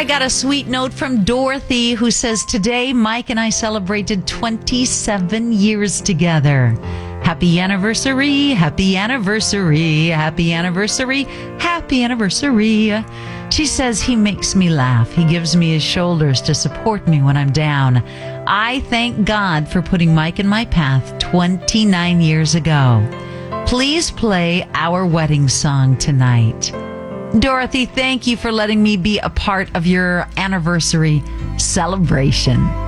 got a sweet note from Dorothy who says, today Mike and I celebrated 27 years together. Happy anniversary, happy anniversary, happy anniversary, happy anniversary. She says he makes me laugh. He gives me his shoulders to support me when I'm down. I thank God for putting Mike in my path 29 years ago. Please play our wedding song tonight. Dorothy, thank you for letting me be a part of your anniversary celebration.